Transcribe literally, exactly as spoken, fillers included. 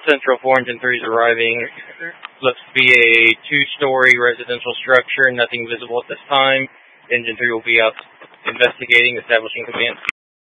Central four, Engine three is arriving. Looks to be a two-story residential structure, nothing visible at this time. Engine three will be out investigating, establishing command.